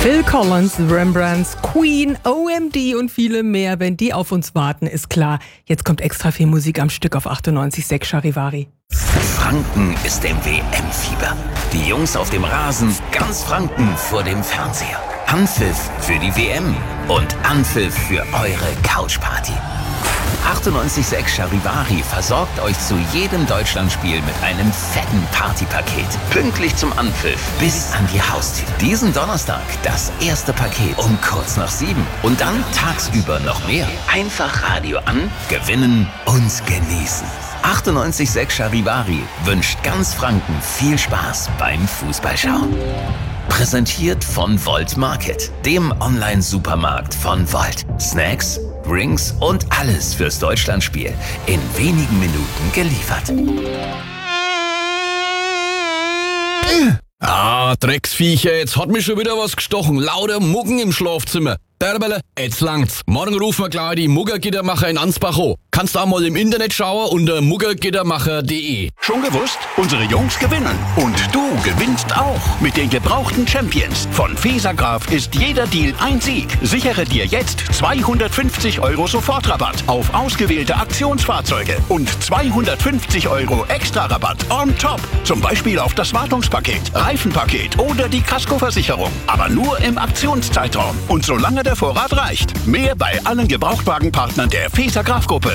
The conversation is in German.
Phil Collins, Rembrandts, Queen, OMD und viele mehr. Wenn die auf uns warten, ist klar. Jetzt kommt extra viel Musik am Stück auf 98.6 Charivari. Franken ist im WM-Fieber. Die Jungs auf dem Rasen, ganz Franken vor dem Fernseher. Anpfiff für die WM und Anpfiff für eure Couchparty. 98.6 Charivari versorgt euch zu jedem Deutschlandspiel mit einem fetten Partypaket. Pünktlich zum Anpfiff bis an die Haustür. Diesen Donnerstag das erste Paket um kurz nach 7. Und dann tagsüber noch mehr. Einfach Radio an, gewinnen und genießen. 98.6 Charivari wünscht ganz Franken viel Spaß beim Fußballschauen. Präsentiert von Volt Market, dem Online-Supermarkt von Volt. Snacks, Drinks und alles fürs Deutschlandspiel. In wenigen Minuten geliefert. Drecksviecher, jetzt hat mich schon wieder was gestochen. Lauter Muggen im Schlafzimmer. Derbele, jetzt langt's. Morgen rufen wir gleich die Muggergittermacher in Ansbach an. Kannst da mal im Internet schauen unter muggergittermacher.de. Schon gewusst? Unsere Jungs gewinnen. Und du gewinnst auch. Mit den gebrauchten Champions von Fesagraph ist jeder Deal ein Sieg. Sichere dir jetzt 250 € Sofortrabatt auf ausgewählte Aktionsfahrzeuge und 250 € Extra-Rabatt on top. Zum Beispiel auf das Wartungspaket, Reifenpaket oder die Kaskoversicherung. Aber nur im Aktionszeitraum und solange der Vorrat reicht. Mehr bei allen Gebrauchtwagenpartnern der Fesagraph-Gruppe.